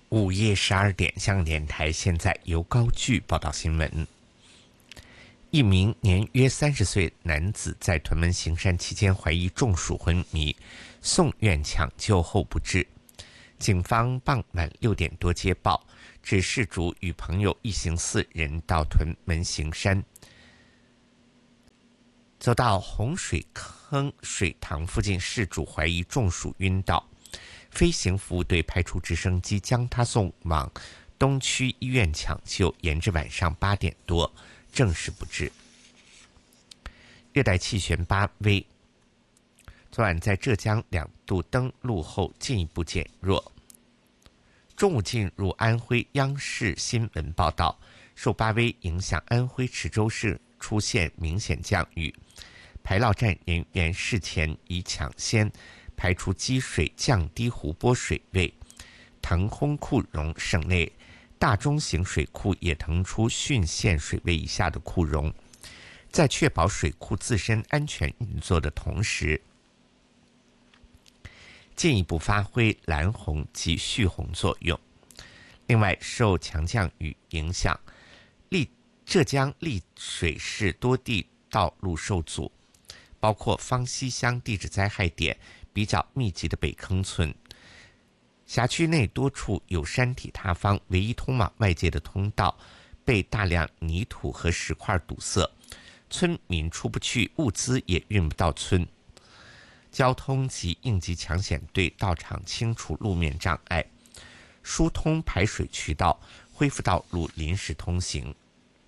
午夜12点，香港电台现在由高炬报道新闻。一名年约30岁男子在屯门行山期间怀疑中暑昏迷，送院抢救后不治。警方傍晚6点多接报，指事主与朋友一行4人到屯门行山，走到洪水坑水塘附近，事主怀疑中暑晕倒，飞行服务队派出直升机将他送往东区医院抢救，延至晚上8点多证实不治。热带气旋巴威昨晚在浙江2度登陆后进一步减弱，中午进入安徽。央视新闻报道，受巴威影响，安徽池州市出现明显降雨，排涝站人员事前已抢先排除积水，降低湖泊水位。腾烘库容省内大中型水库也腾出汛限水位以下的库容，在确保水库自身安全运作的同时，进一步发挥拦洪及蓄洪作用。另外，受强降雨影响，浙江丽水市多地道路受阻，包括方溪乡地质灾害点比较密集的北坑村，辖区内多处有山体塌方，唯一通往外界的通道被大量泥土和石块堵塞，村民出不去，物资也运不到村。交通及应急抢险队到场清除路面障碍，疏通排水渠道，恢复道路临时通行。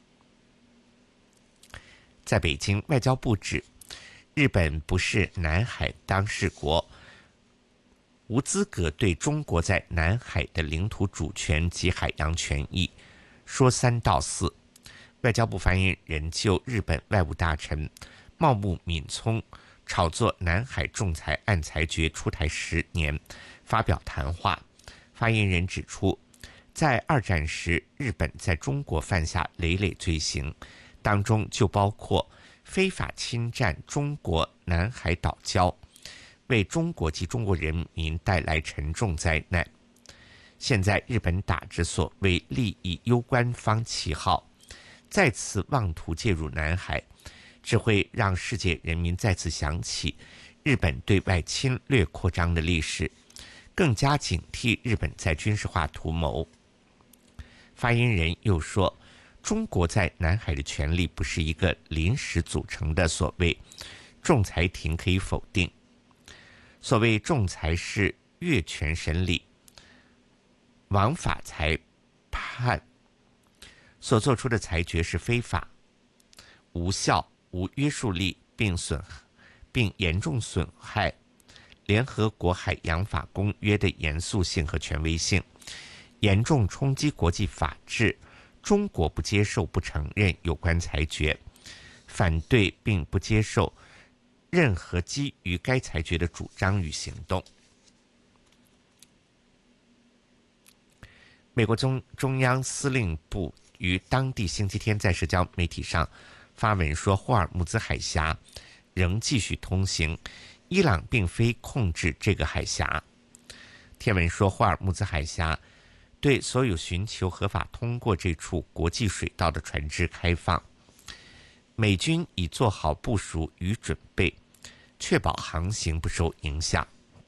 在北京，外交部指日本不是南海当事国，无资格对中国在南海的领土主权及海洋权益说三道四。外交部发言人就日本外务大臣茂木敏充炒作南海仲裁案裁决出台10年发表谈话。发言人指出，在二战时，日本在中国犯下累累罪行，当中就包括非法侵占中国南海岛礁，为中国及中国人民带来沉重灾难。现在日本打着所谓利益攸关方旗号，再次妄图介入南海，只会让世界人民再次想起日本对外侵略扩张的历史，更加警惕日本在军事化图谋。发言人又说，中国在南海的权利不是一个临时组成的所谓仲裁庭可以否定。所谓仲裁是越权审理，枉法裁判，所做出的裁决是非法、无效、无约束力，并严重损害联合国海洋法公约的严肃性和权威性，严重冲击国际法治。中国不接受、不承认有关裁决，反对并不接受任何基于该裁决的主张与行动。美国中央司令部于当地星期天在社交媒体上发文说，霍尔木兹海峡仍继续通行，伊朗并非控制这个海峡。贴文说，霍尔木兹海峡对所有寻求合法通过这处国际水道的船只开放，美军已做好部署与准备，确保航行不受影响。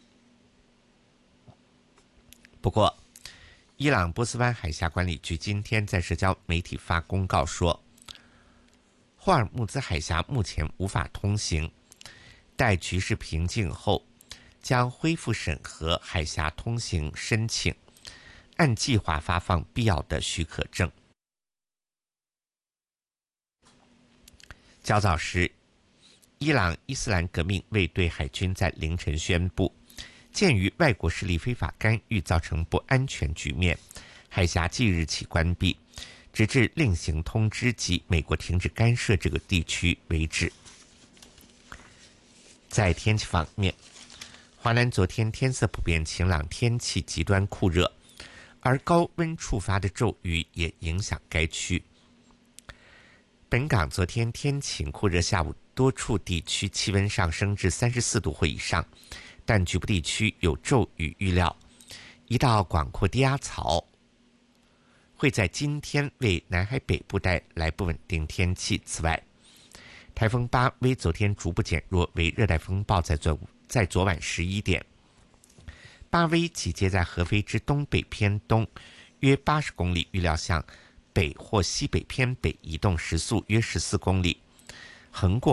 不过，伊朗波斯湾海峡管理局今天在社交媒体发公告说，霍尔木兹海峡目前无法通行，待局势平静后将恢复审核海峡通行申请，按计划发放必要的许可证。较早时，伊朗伊斯兰革命卫队海军在凌晨宣布，鉴于外国势力非法干预造成不安全局面，海峡即日起关闭，直至另行通知及美国停止干涉这个地区为止。在天气方面，华南昨天天色普遍晴朗，天气极端酷热，而高温触发的骤雨也影响该区。本港昨天天晴酷热，下午多处地区气温上升至34度或以上，但局部地区有骤雨预料。 一道广阔低压槽会在今天为南海北部带来不稳定天气。此外，台风巴威昨天逐步减弱为热带风暴，在昨晚11点，巴威集结在合肥之东北偏东约80公里，预料向北或西北偏北移动，时速约14公里，横过